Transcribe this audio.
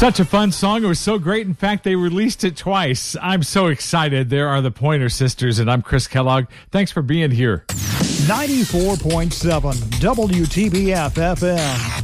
Such a fun song. It was so great. In fact, they released it twice. I'm so excited. There are the Pointer Sisters, and I'm Chris Kellogg. Thanks for being here. 94.7 WTBF FM.